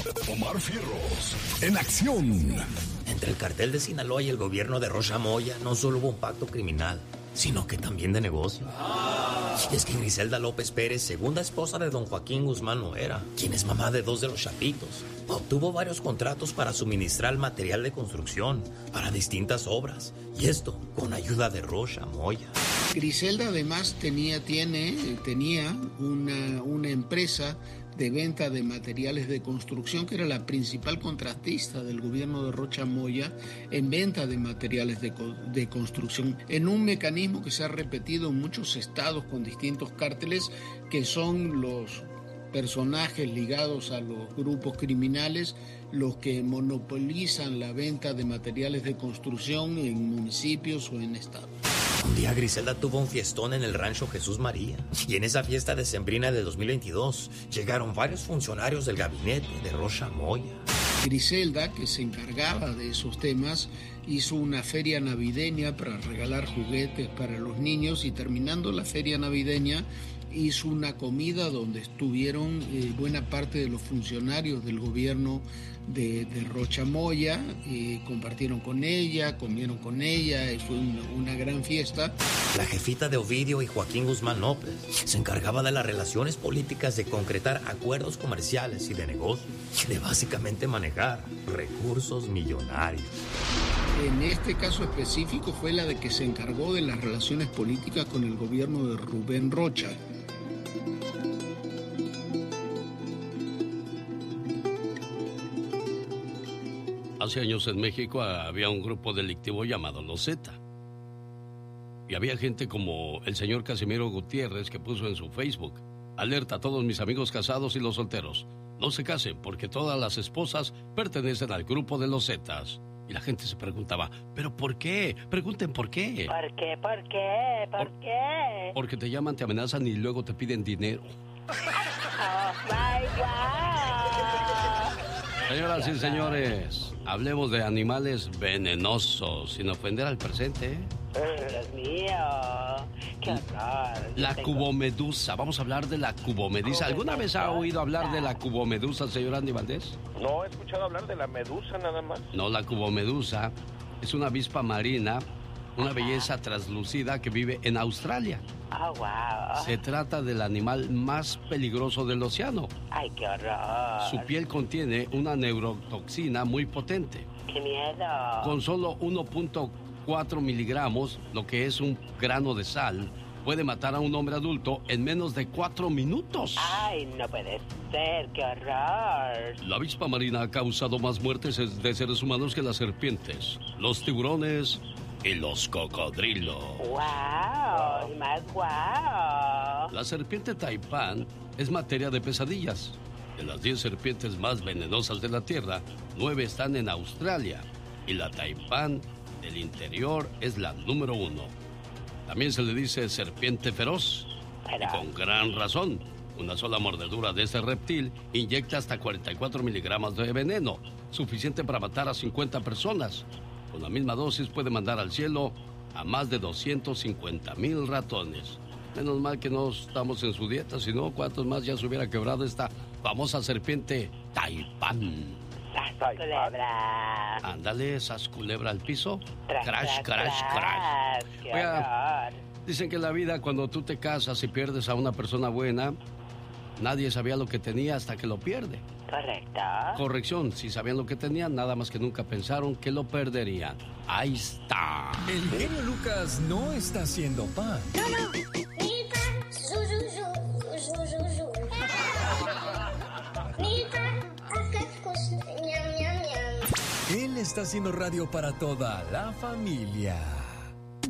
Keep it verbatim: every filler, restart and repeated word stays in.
Omar Fierros, en acción. Entre el cartel de Sinaloa y el gobierno de Rocha Moya no solo hubo un pacto criminal, sino que también de negocio. Y es que Griselda López Pérez, segunda esposa de don Joaquín Guzmán Loera, quien es mamá de dos de los chapitos, obtuvo varios contratos para suministrar material de construcción para distintas obras, y esto con ayuda de Rocha Moya. Griselda además tenía, tiene, tenía una, una empresa de venta de materiales de construcción que era la principal contratista del gobierno de Rocha Moya en venta de materiales de, de construcción, en un mecanismo que se ha repetido en muchos estados con distintos cárteles que son los personajes ligados a los grupos criminales los que monopolizan la venta de materiales de construcción en municipios o en estados. Un día Griselda tuvo un fiestón en el rancho Jesús María, y en esa fiesta decembrina de dos mil veintidós llegaron varios funcionarios del gabinete de Rocha Moya. Griselda, que se encargaba de esos temas, hizo una feria navideña para regalar juguetes para los niños, y terminando la feria navideña hizo una comida donde estuvieron eh, buena parte de los funcionarios del gobierno de, de Rocha Moya, eh, compartieron con ella, comieron con ella, y fue una, una gran fiesta. La jefita de Ovidio y Joaquín Guzmán López se encargaba de las relaciones políticas, de concretar acuerdos comerciales y de negocio, de básicamente manejar recursos millonarios. En este caso específico fue la de que se encargó de las relaciones políticas con el gobierno de Rubén Rocha. Hace años en México había un grupo delictivo llamado Los Zeta. Y había gente como el señor Casimiro Gutiérrez, que puso en su Facebook: alerta a todos mis amigos casados y los solteros, no se casen porque todas las esposas pertenecen al grupo de Los Zetas. Y la gente se preguntaba, ¿pero por qué? Pregunten por qué. ¿Por qué? ¿Por qué? ¿Por, ¿Por qué? Porque te llaman, te amenazan y luego te piden dinero. Oh my God. Señoras y señores, hablemos de animales venenosos, sin ofender al presente. Dios mío, qué horror. La tengo... cubomedusa, vamos a hablar de la cubomedusa. ¿Alguna vez ha oído hablar de la cubomedusa, señor Andy Valdés? No, he escuchado hablar de la medusa nada más. No, la cubomedusa es una avispa marina, una Ajá. belleza translúcida que vive en Australia. Oh, wow. Se trata del animal más peligroso del océano. Ay, qué horror. Su piel contiene una neurotoxina muy potente. Qué miedo. Con solo uno punto cuatro miligramos, lo que es un grano de sal, puede matar a un hombre adulto en menos de cuatro minutos. Ay, no puede ser, qué horror. La avispa marina ha causado más muertes de seres humanos que las serpientes, los tiburones y los cocodrilos. ¡Wow! Y más wow. La serpiente taipán es materia de pesadillas. De las diez serpientes más venenosas de la Tierra, nueve están en Australia, y la taipán del interior es la número uno. También se le dice serpiente feroz, Pero... y con gran razón. Una sola mordedura de este reptil inyecta hasta cuarenta y cuatro miligramos de veneno, suficiente para matar a cincuenta personas. Con la misma dosis puede mandar al cielo a más de doscientos cincuenta mil ratones. Menos mal que no estamos en su dieta, si no, ¿cuántos más ya se hubiera quebrado esta famosa serpiente taipán? ¡Sas culebra! Ándale, sas culebra al piso. Tras, Crash, tras, crash, tras. crash. ¡Qué Oiga, horror! dicen que en la vida, cuando tú te casas y pierdes a una persona buena, nadie sabía lo que tenía hasta que lo pierde. Correcto. Corrección, si sabían lo que tenían, nada más que nunca pensaron que lo perderían. Ahí está. El genio Lucas no está haciendo pan. Él está haciendo radio para toda la familia.